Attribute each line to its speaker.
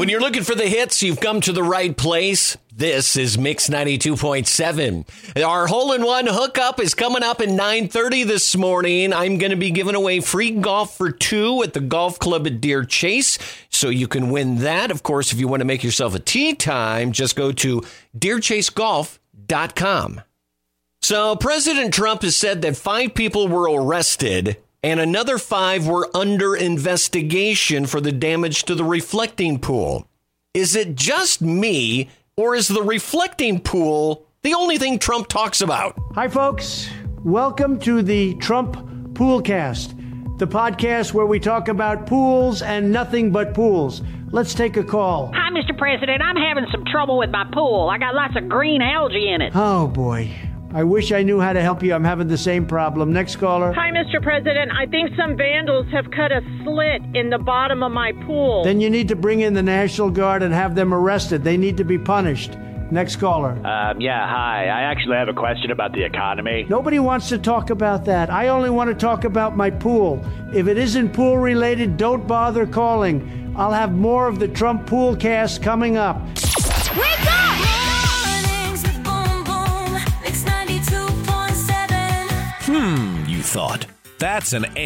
Speaker 1: When you're looking for the hits, you've come to the right place. This is Mix 92.7. Our hole-in-one hookup is coming up at 9:30 this morning. I'm going to be giving away free golf for two at the golf club at Deer Chase, so you can win that. Of course, if you want to make yourself a tee time, just go to DeerChaseGolf.com. So President Trump has said that 5 people were arrested and another 5 were under investigation for the damage to the reflecting pool. Is it just me, or is the reflecting pool the only thing Trump talks about?
Speaker 2: Hi, folks. Welcome to the Trump Poolcast, the podcast where we talk about pools and nothing but pools. Let's take a call.
Speaker 3: Hi, Mr. President. I'm having some trouble with my pool. I got lots of green algae in it.
Speaker 2: Oh, boy. I wish I knew how to help you. I'm having the same problem. Next caller.
Speaker 4: Hi, Mr. President. I think some vandals have cut a slit in the bottom of my pool.
Speaker 2: Then you need to bring in the National Guard and have them arrested. They need to be punished. Next caller.
Speaker 5: Yeah, hi. I actually have a question about the economy.
Speaker 2: Nobody wants to talk about that. I only want to talk about my pool. If it isn't pool related, don't bother calling. I'll have more of the Trump Poolcast coming up.
Speaker 6: Wake up!
Speaker 1: You thought. That's an